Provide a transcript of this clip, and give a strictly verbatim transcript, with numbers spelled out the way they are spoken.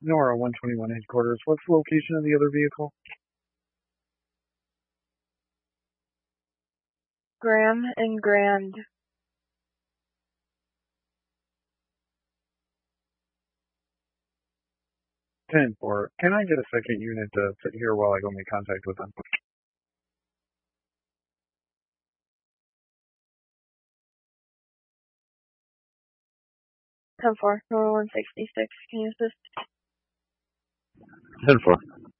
Nora one twenty-one headquarters. What's the location of the other vehicle? Graham and Grand. ten four. Can I get a second unit to sit here while I go make contact with them? ten four, Nora one sixty-six. Can you assist? ten four.